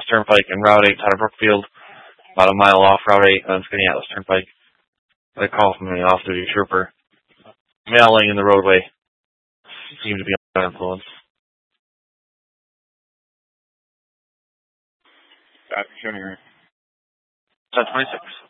Turnpike and Route 8 out of Brookfield, about a mile off Route 8 on Skaneateles Turnpike. I got a call from the off-duty trooper. Male laying in the roadway. Seemed to be under influence. That's 26.